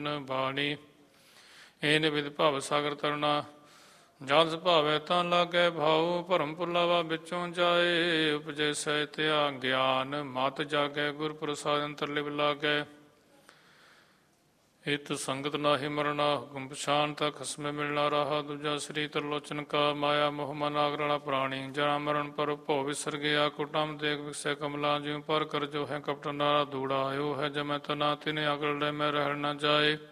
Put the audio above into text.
ਬਾਣੀ ਏਨ ਵਿਦ ਭਵ ਸਾਗਰ ਤਰਨਾ ਜਲ ਸੁਭਾਵੈ ਤਾਂ ਲਾਗੈ ਭਾਉ ਭਰਮ ਭੁਲਾਵਾ ਵਿੱਚੋਂ ਜਾਏ ਉਪਜੈ ਸਹਿਤਿਆ ਗਿਆਨ ਮਤ ਜਾਗੈ ਗੁਰ ਪ੍ਰਸਾਦ ਅੰਤਰ ਲਿਵ ਲਾਗੈ ਇਤ ਸੰਗਤ ਨਾਹਿ ਮਰਨਾ ਹੁਕਮ ਪਛਾਨ ਤਾ ਖਸਮੇ ਮਿਲਣਾ ਰਹਾ ਦੂਜਾ ਸ੍ਰੀ ਤਰਲੋਚਨ ਕਾ ਮਾਇਆ ਮੋਹ ਮਨ ਆਗਰਣਾ ਪ੍ਰਾਣੀ ਜਰਾ ਮਰਨ ਪਰ ਭੋ ਵਿਸਰ ਗਿਆ ਕੁਟਮ ਦੇਖ ਵਿਕਸੈ ਕਮਲਾ ਜਿਉ ਪਰ ਕਰ ਜੋ ਹੈ ਕਪਟ ਨਾਰਾ ਦੂੜਾ ਆਇਓ ਹੈ ਜਮੈ ਤਨਾ ਤਿਨ ਅਗਲ ਲੈ ਮੈਂ ਰਹਿਣ ਨਾ ਜਾਏ